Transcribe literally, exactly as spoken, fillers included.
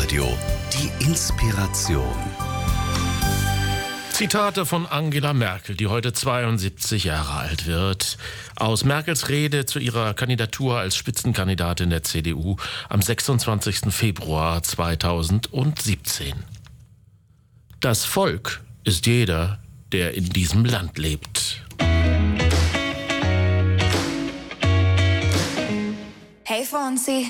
Domradio. Die Inspiration. Zitate von Angela Merkel, die heute zweiundsiebzig Jahre alt wird. Aus Merkels Rede zu ihrer Kandidatur als Spitzenkandidatin der C D U am sechsundzwanzigsten Februar zweitausendsiebzehn. Das Volk ist jeder, der in diesem Land lebt. Hey Fonsi,